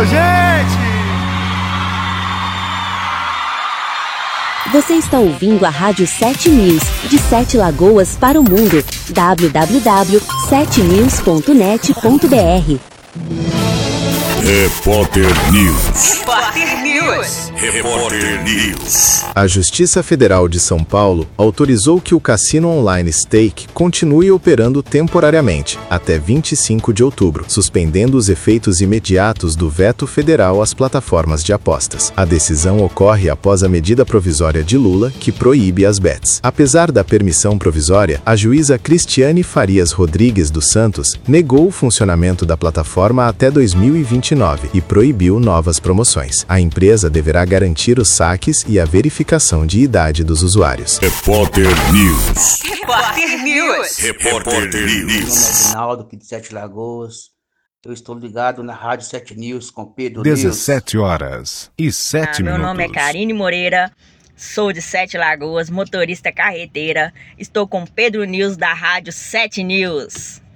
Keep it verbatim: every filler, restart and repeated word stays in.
Valeu, gente! Você está ouvindo a Rádio sete News, de Sete Lagoas para o mundo. w w w ponto sete news ponto net ponto b r. Repórter News. Repórter News. Repórter News. A Justiça Federal de São Paulo autorizou que o cassino online Stake continue operando temporariamente, até vinte e cinco de outubro, suspendendo os efeitos imediatos do veto federal às plataformas de apostas. A decisão ocorre após a medida provisória de Lula, que proíbe as bets. Apesar da permissão provisória, a juíza Cristiane Farias Rodrigues dos Santos negou o funcionamento da plataforma até dois mil e vinte e nove e proibiu novas promoções. A empresa deverá garantir os saques e a verificação de idade dos usuários. Repórter News. Repórter News. Repórter Meu nome é News. Aguinaldo, aqui de Sete Lagoas. Eu estou ligado na Rádio sete News com Pedro News. dezessete horas e sete Ah, meu minutos. nome é Karine Moreira, sou de Sete Lagoas, motorista carreteira. Estou com Pedro News da Rádio sete News.